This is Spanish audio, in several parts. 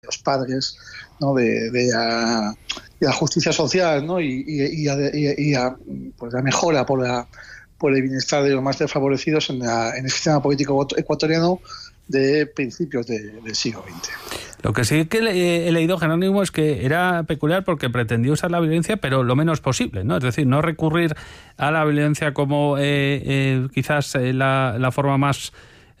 los padres, ¿no? de la justicia social, ¿no? y pues la mejora por el bienestar de los más desfavorecidos en el sistema político ecuatoriano de principios del siglo XX. Lo que sí que he leído, Jerónimo, es que era peculiar porque pretendía usar la violencia, pero lo menos posible, ¿no? Es decir, no recurrir a la violencia como quizás la forma más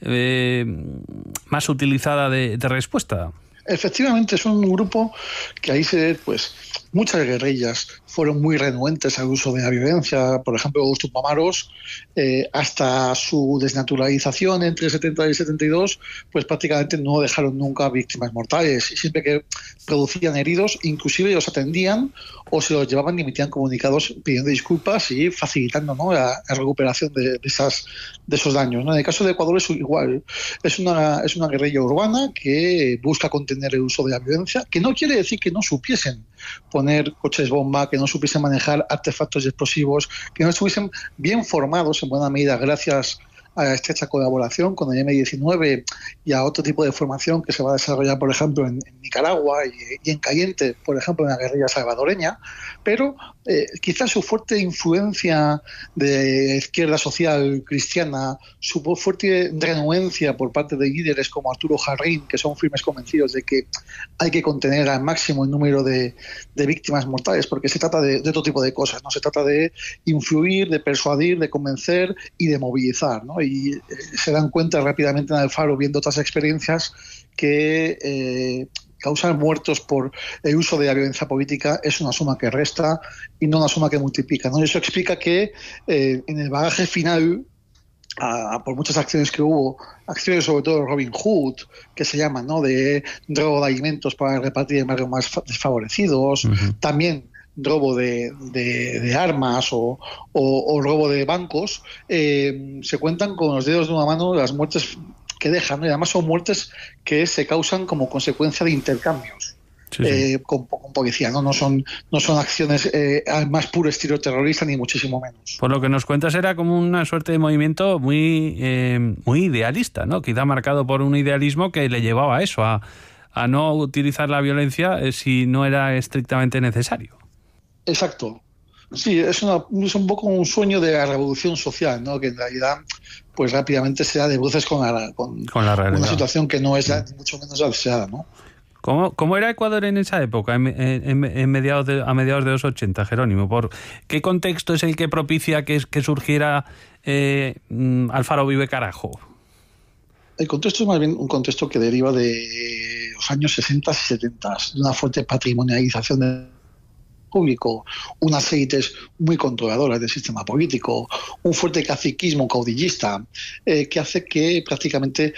utilizada de respuesta. Efectivamente, es un grupo que ahí se ve, pues, muchas guerrillas fueron muy renuentes al uso de la violencia. Por ejemplo, los Tupamaros, hasta su desnaturalización entre el 70 y el 72, pues prácticamente no dejaron nunca víctimas mortales. Y siempre que producían heridos, inclusive los atendían o se los llevaban y emitían comunicados pidiendo disculpas y facilitando, ¿no? la recuperación de esos daños, ¿no? En el caso de Ecuador es igual. Es una guerrilla urbana que busca contener el uso de la violencia, que no quiere decir que no supiesen poner coches bomba, que no supiesen manejar artefactos explosivos, que no estuviesen bien formados en buena medida gracias a la estrecha colaboración con el M-19 y a otro tipo de formación que se va a desarrollar, por ejemplo, en Nicaragua y en Caliente, por ejemplo, en la guerrilla salvadoreña, pero quizás su fuerte influencia de la izquierda social cristiana, su fuerte renuencia por parte de líderes como Arturo Jarrín, que son firmes convencidos de que hay que contener al máximo el número de víctimas mortales, porque se trata de otro tipo de cosas, ¿no? Se trata de influir, de persuadir, de convencer y de movilizar, ¿no? Y se dan cuenta rápidamente en Alfaro, viendo otras experiencias, que causar muertos por el uso de la violencia política es una suma que resta y no una suma que multiplica, ¿no? Y eso explica que en el bagaje final, por muchas acciones que hubo, acciones sobre todo de Robin Hood, que se llaman, ¿no? De robo de alimentos para repartir en barrios más desfavorecidos, también robo de armas o robo de bancos, se cuentan con los dedos de una mano las muertes que dejan, ¿no? Y además son muertes que se causan como consecuencia de intercambios. Sí. Con policía, ¿no? No son acciones al más puro estilo terrorista, ni muchísimo menos. Por lo que nos cuentas, era como una suerte de movimiento muy idealista, ¿no? Quizá marcado por un idealismo que le llevaba a eso, a no utilizar la violencia si no era estrictamente necesario. Exacto. Sí, es un poco un sueño de la revolución social, ¿no? Que en realidad, pues rápidamente se da de bruces con la realidad. Una situación que no es ni mucho menos la deseada, ¿no? ¿Cómo era Ecuador en esa época, a mediados de los 80, Jerónimo? ¿Por qué contexto es el que propicia que surgiera Alfaro Vive Carajo? El contexto es más bien un contexto que deriva de los años 60 y 70, de una fuerte patrimonialización del público, unas élites muy controladoras del sistema político, un fuerte caciquismo caudillista que hace que prácticamente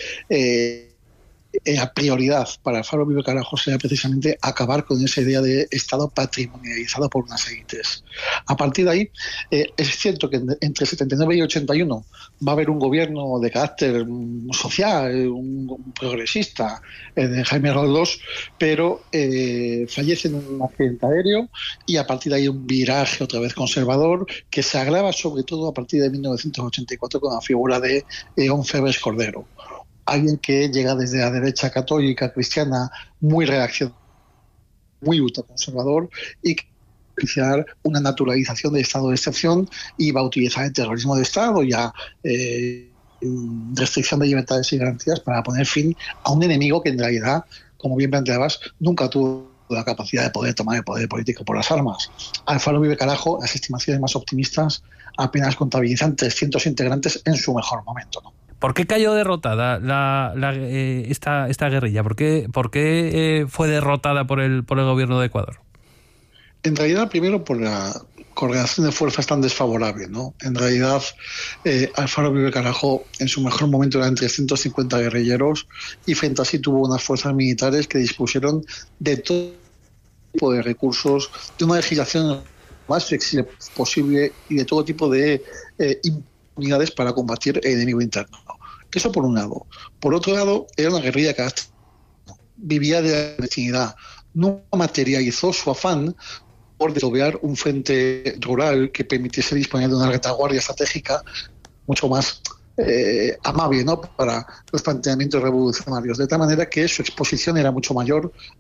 la prioridad para Alfaro Vive Carajo sea precisamente acabar con esa idea de Estado patrimonializado por unas élites. A partir de ahí, es cierto que entre 79 y 81 va a haber un gobierno de carácter social, un progresista, de Jaime Roldós, pero fallece en un accidente aéreo y a partir de ahí un viraje otra vez conservador que se agrava sobre todo a partir de 1984 con la figura de León Febres Cordero. Alguien que llega desde la derecha católica cristiana muy reaccionario, muy ultraconservador y que va a iniciar una naturalización del estado de excepción y va a utilizar el terrorismo de Estado y la restricción de libertades y garantías para poner fin a un enemigo que en realidad, como bien planteabas, nunca tuvo la capacidad de poder tomar el poder político por las armas. Alfaro Vive Carajo, las estimaciones más optimistas apenas contabilizan 300 integrantes en su mejor momento, ¿no? ¿Por qué cayó derrotada esta guerrilla? ¿Por qué fue derrotada por el gobierno de Ecuador? En realidad, primero por la correlación de fuerzas tan desfavorable, ¿no? En realidad, Alfaro Vive Carajo en su mejor momento eran 350 guerrilleros y frente a sí tuvo unas fuerzas militares que dispusieron de todo tipo de recursos, de una legislación más flexible posible y de todo tipo de unidades para combatir el enemigo interno. Eso por un lado. Por otro lado, era una guerrilla que vivía de la clandestinidad. No materializó su afán por desarrollar un frente rural que permitiese disponer de una retaguardia estratégica mucho más amable, ¿no? Para los planteamientos revolucionarios. De tal manera que su exposición era mucho mayor